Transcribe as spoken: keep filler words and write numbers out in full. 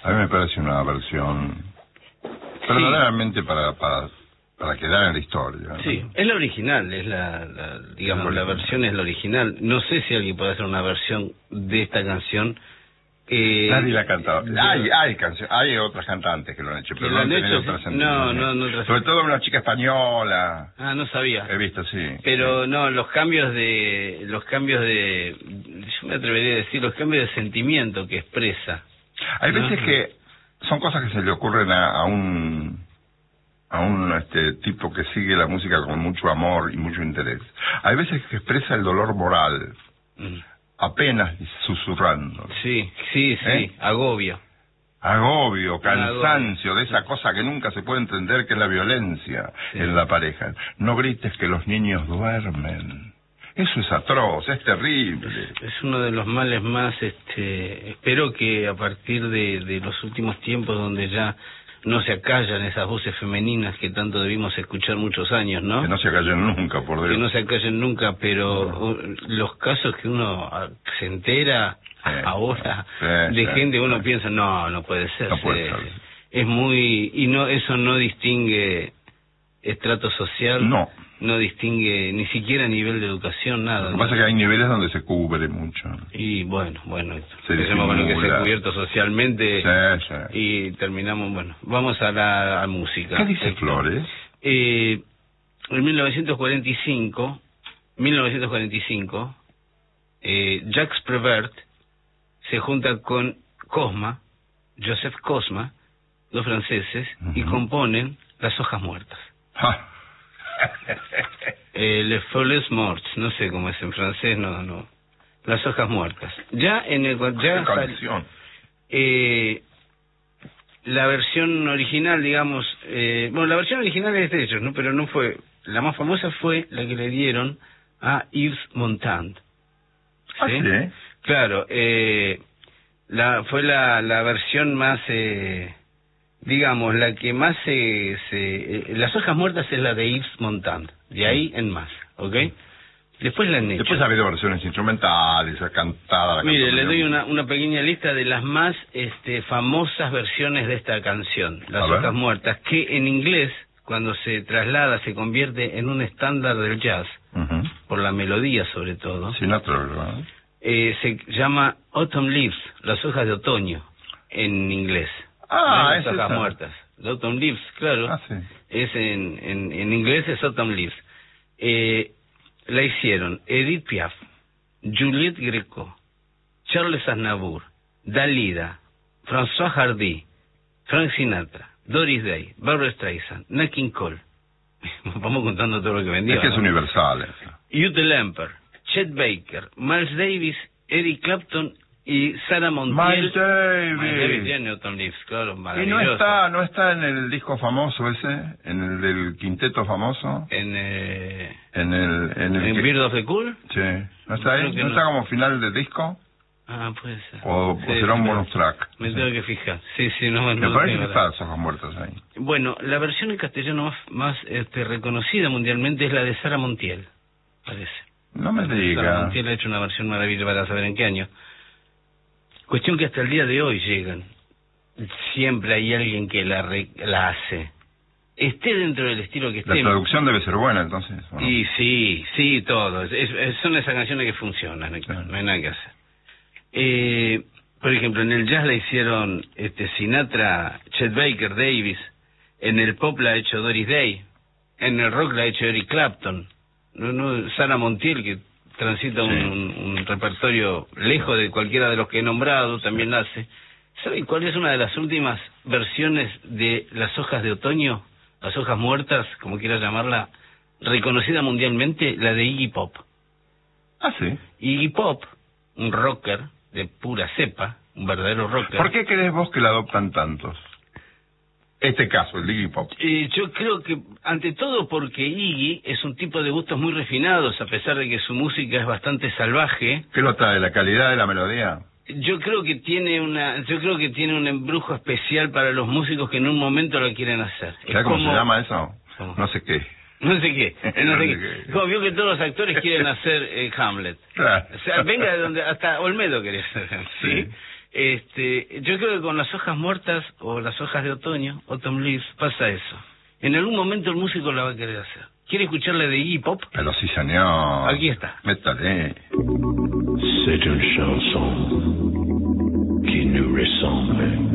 A mí me parece una versión verdaderamente sí. para, para, para quedar en la historia, ¿no? Sí, es la original, es la, la digamos, es la, la versión es la original. No sé si alguien puede hacer una versión de esta canción. Eh, Nadie la ha cantado. De... Hay, hay, cancio... hay otras cantantes que lo han hecho, pero no han tenido trascendencia. No, no, no trascendencia. Sobre todo una chica española. Ah, no sabía. He visto, sí. Pero sí. no, los cambios de, los cambios de, yo me atrevería a decir, los cambios de sentimiento que expresa. Hay veces Ajá. que son cosas que se le ocurren a, a un, a un este tipo que sigue la música con mucho amor y mucho interés. Hay veces que expresa el dolor moral. Mm. Apenas susurrando. Sí, sí, sí, ¿eh? Agobio. Agobio, cansancio, de esa cosa que nunca se puede entender, que es la violencia sí. en la pareja. No grites que los niños duermen. Eso es atroz, es terrible. Es, es uno de los males más, este, espero que a partir de, de los últimos tiempos donde ya no se acallan esas voces femeninas que tanto debimos escuchar muchos años, ¿no? Que no se acallen nunca, por Dios. Que no se acallen nunca, pero no. los casos que uno se entera sí, ahora sí, de sí, gente, uno sí. piensa, no, no puede ser. No puede ser. Es muy... y no eso no distingue estrato social. No. No distingue ni siquiera nivel de educación, nada. Lo que ¿no? pasa es que hay niveles donde se cubre mucho. Y bueno, bueno, se empecemos con lo que se ha cubierto socialmente sí, sí. y terminamos, bueno, vamos a la a música. ¿Qué dice Esto, Flores? Eh, en mil novecientos cuarenta y cinco, mil novecientos cuarenta y cinco, eh, Jacques Prévert se junta con Cosma, Joseph Cosma, dos franceses, uh-huh. y componen Las hojas muertas. eh, Les Feuilles Mortes, no sé cómo es en francés, no, no. Las hojas muertas. Ya en el ya sal, eh, la versión original, digamos, eh, bueno, la versión original es de ellos, ¿no? Pero no fue, la más famosa fue la que le dieron a Yves Montand. ¿Sí? ¿Ah, sí? Claro, eh, la fue la la versión más eh, digamos, la que más se, se... Eh, Las hojas muertas es la de Yves Montand, de ahí en más, ¿ok? Después la han hecho. Después ha habido versiones instrumentales, cantada. Mire, le doy una, una pequeña lista de las más este, famosas versiones de esta canción, Las hojas muertas, que en inglés, cuando se traslada, se convierte en un estándar del jazz, uh-huh. por la melodía sobre todo. Sinatra, ¿verdad? Eh, se llama Autumn Leaves, las hojas de otoño, en inglés. Ah, Las hojas muertas. The Autumn Leaves, claro. Ah, sí. Es en, en, en inglés es Autumn Leaves. Eh, la hicieron Edith Piaf, Juliette Greco, Charles Aznavour, Dalida, François Hardy, Frank Sinatra, Doris Day, Barbra Streisand, Nat King Cole. Vamos contando todo lo que vendió. Es que es ¿no? universal eso. Ute Lemper, Chet Baker, Miles Davis, Eric Clapton y Sarah Montiel. Miles Davis. Miles Davis tiene Autumn Leaves, claro, y no está, no está en el disco famoso ese, en el del quinteto famoso. En eh, en el en el en que... Bird of the Cool. Sí. ¿No está ahí? ¿No, no está como final de disco? Ah, puede ser. O, sí, o será sí, un bonus track. Me tengo que fijar. Sí, sí, no. Me no parece que está Las hojas muertas ahí. Bueno, la versión en castellano más, más este, reconocida mundialmente es la de Sarah Montiel, parece. No me diga. Sarah Montiel ha hecho una versión maravillosa para saber en qué año. Cuestión que hasta el día de hoy llegan. Siempre hay alguien que la, re, la hace. Esté dentro del estilo que esté. La traducción debe ser buena, entonces. ¿O no? Y sí, sí, todo. Es, es, son esas canciones que funcionan, ¿no? Claro. No hay nada que hacer. Eh, por ejemplo, en el jazz la hicieron este, Sinatra, Chet Baker, Davis. En el pop la ha hecho Doris Day. En el rock la ha hecho Eric Clapton. No, no, Sarah Montiel, que transita sí. un, un, un repertorio lejos de cualquiera de los que he nombrado, también la hace. ¿Saben cuál es una de las últimas versiones de Las hojas de otoño? Las hojas muertas, como quiera llamarla, reconocida mundialmente, la de Iggy Pop. Ah, sí. Iggy Pop, un rocker de pura cepa, un verdadero rocker. ¿Por qué crees vos que la adoptan tantos? Este caso, el Iggy Pop. Eh, yo creo que, ante todo, porque Iggy es un tipo de gustos muy refinados, a pesar de que su música es bastante salvaje. ¿Qué lo trae? ¿La calidad de la melodía? Yo creo que tiene una, yo creo que tiene un embrujo especial para los músicos que en un momento lo quieren hacer. ¿Sabes cómo se llama eso? ¿Cómo? No sé qué. No sé qué, no sé qué. Como vio que todos los actores quieren hacer eh, Hamlet. Claro. O sea, venga de donde, hasta Olmedo quería hacer, ¿sí? Sí. Este, yo creo que con las hojas muertas o las hojas de otoño, autumn leaves, pasa eso. En algún momento el músico la va a querer hacer. ¿Quiere escucharle de Iggy Pop? Pero sí, señor. Aquí está. Métale. C'est une chanson qui nous ressemble.